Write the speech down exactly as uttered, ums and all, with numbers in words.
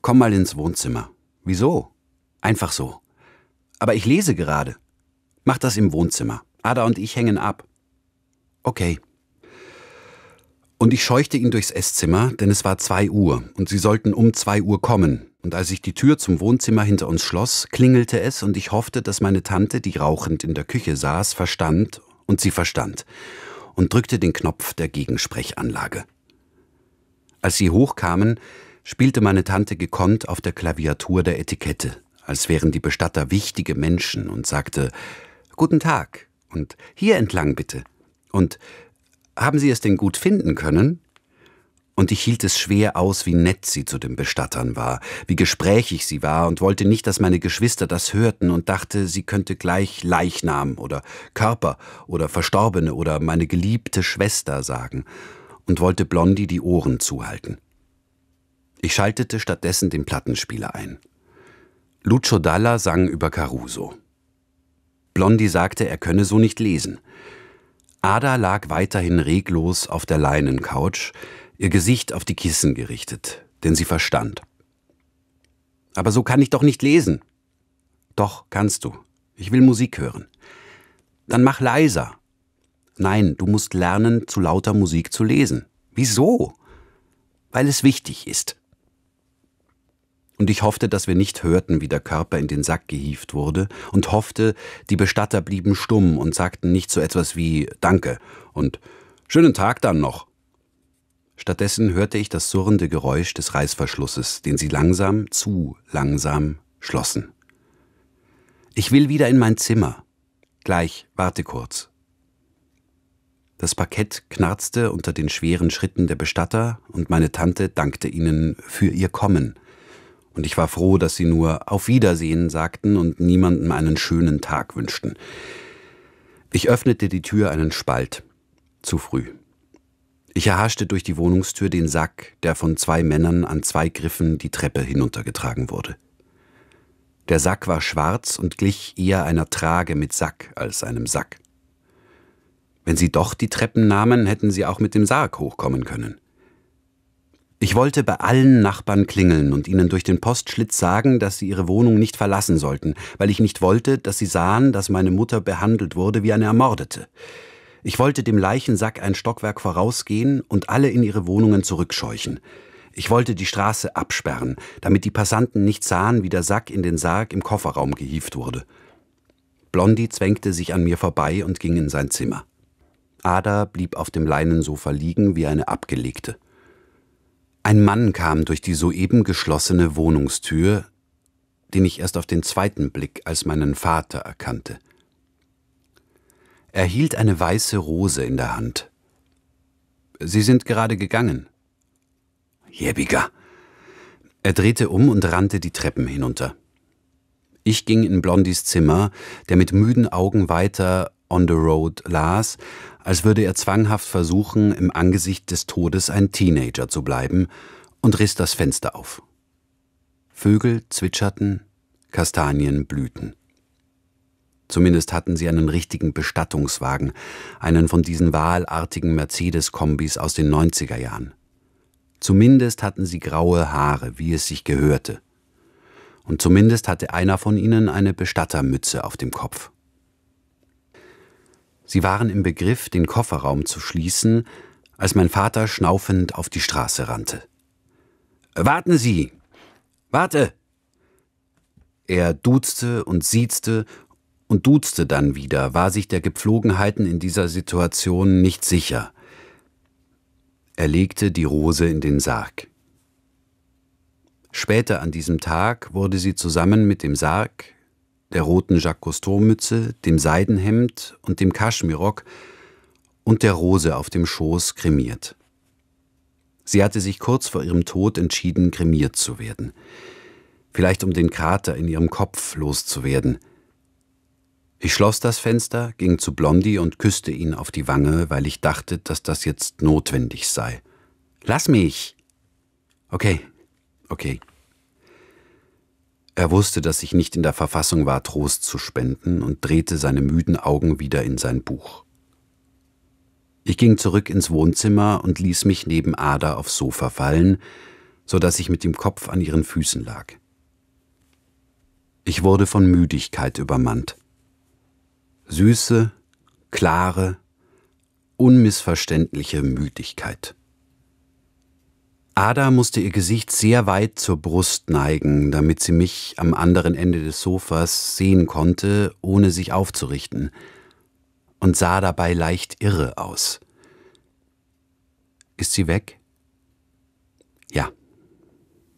komm mal ins Wohnzimmer. Wieso? Einfach so. Aber ich lese gerade. Mach das im Wohnzimmer. Ada und ich hängen ab. Okay. Und ich scheuchte ihn durchs Esszimmer, denn es war zwei Uhr und sie sollten um zwei Uhr kommen. Und als ich die Tür zum Wohnzimmer hinter uns schloss, klingelte es und ich hoffte, dass meine Tante, die rauchend in der Küche saß, verstand und sie verstand und drückte den Knopf der Gegensprechanlage. Als sie hochkamen, spielte meine Tante gekonnt auf der Klaviatur der Etikette, als wären die Bestatter wichtige Menschen und sagte, »Guten Tag« und »Hier entlang bitte« und »Haben Sie es denn gut finden können?« Und ich hielt es schwer aus, wie nett sie zu den Bestattern war, wie gesprächig sie war und wollte nicht, dass meine Geschwister das hörten und dachte, sie könnte gleich Leichnam oder Körper oder Verstorbene oder meine geliebte Schwester sagen und wollte Blondie die Ohren zuhalten. Ich schaltete stattdessen den Plattenspieler ein. Lucio Dalla sang über Caruso. Blondie sagte, er könne so nicht lesen. Ada lag weiterhin reglos auf der Leinencouch, ihr Gesicht auf die Kissen gerichtet, denn sie verstand. »Aber so kann ich doch nicht lesen.« »Doch, kannst du. Ich will Musik hören.« »Dann mach leiser.« »Nein, du musst lernen, zu lauter Musik zu lesen.« »Wieso?« »Weil es wichtig ist.« Und ich hoffte, dass wir nicht hörten, wie der Körper in den Sack gehievt wurde, und hoffte, die Bestatter blieben stumm und sagten nicht so etwas wie »Danke« und »Schönen Tag dann noch«. Stattdessen hörte ich das surrende Geräusch des Reißverschlusses, den sie langsam, zu langsam schlossen. »Ich will wieder in mein Zimmer. Gleich, warte kurz.« Das Parkett knarzte unter den schweren Schritten der Bestatter und meine Tante dankte ihnen für ihr Kommen. Und ich war froh, dass sie nur »Auf Wiedersehen« sagten und niemandem einen schönen Tag wünschten. Ich öffnete die Tür einen Spalt. Zu früh. Ich erhaschte durch die Wohnungstür den Sack, der von zwei Männern an zwei Griffen die Treppe hinuntergetragen wurde. Der Sack war schwarz und glich eher einer Trage mit Sack als einem Sack. Wenn sie doch die Treppen nahmen, hätten sie auch mit dem Sarg hochkommen können. Ich wollte bei allen Nachbarn klingeln und ihnen durch den Postschlitz sagen, dass sie ihre Wohnung nicht verlassen sollten, weil ich nicht wollte, dass sie sahen, dass meine Mutter behandelt wurde wie eine Ermordete. Ich wollte dem Leichensack ein Stockwerk vorausgehen und alle in ihre Wohnungen zurückscheuchen. Ich wollte die Straße absperren, damit die Passanten nicht sahen, wie der Sack in den Sarg im Kofferraum gehievt wurde. Blondie zwängte sich an mir vorbei und ging in sein Zimmer. Ada blieb auf dem Leinensofa liegen wie eine Abgelegte. Ein Mann kam durch die soeben geschlossene Wohnungstür, den ich erst auf den zweiten Blick als meinen Vater erkannte. Er hielt eine weiße Rose in der Hand. »Sie sind gerade gegangen.« »Jebiger!« Er drehte um und rannte die Treppen hinunter. Ich ging in Blondies Zimmer, der mit müden Augen weiter On the Road las, als würde er zwanghaft versuchen, im Angesicht des Todes ein Teenager zu bleiben, und riss das Fenster auf. Vögel zwitscherten, Kastanien blühten. Zumindest hatten sie einen richtigen Bestattungswagen, einen von diesen wahlartigen Mercedes-Kombis aus den neunziger Jahren. Zumindest hatten sie graue Haare, wie es sich gehörte. Und zumindest hatte einer von ihnen eine Bestattermütze auf dem Kopf. Sie waren im Begriff, den Kofferraum zu schließen, als mein Vater schnaufend auf die Straße rannte. »Warten Sie! Warte!« Er duzte und siezte und duzte dann wieder, war sich der Gepflogenheiten in dieser Situation nicht sicher. Er legte die Rose in den Sarg. Später an diesem Tag wurde sie zusammen mit dem Sarg, der roten Jacques Cousteau-Mütze, dem Seidenhemd und dem Kaschmirrock und der Rose auf dem Schoß kremiert. Sie hatte sich kurz vor ihrem Tod entschieden, kremiert zu werden. Vielleicht um den Krater in ihrem Kopf loszuwerden. Ich schloss das Fenster, ging zu Blondie und küsste ihn auf die Wange, weil ich dachte, dass das jetzt notwendig sei. »Lass mich!« »Okay, okay.« Er wusste, dass ich nicht in der Verfassung war, Trost zu spenden, und drehte seine müden Augen wieder in sein Buch. Ich ging zurück ins Wohnzimmer und ließ mich neben Ada aufs Sofa fallen, so dass ich mit dem Kopf an ihren Füßen lag. Ich wurde von Müdigkeit übermannt. Süße, klare, unmissverständliche Müdigkeit. Ada musste ihr Gesicht sehr weit zur Brust neigen, damit sie mich am anderen Ende des Sofas sehen konnte, ohne sich aufzurichten, und sah dabei leicht irre aus. Ist sie weg? Ja.